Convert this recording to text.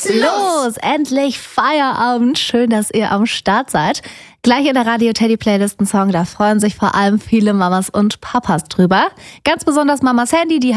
geht's los! Endlich Feierabend. Schön, dass ihr am Start seid. Gleich in der Radio Teddy Playlist ein Song, da freuen sich vor allem viele Mamas und Papas drüber. Ganz besonders Mamas Handy, die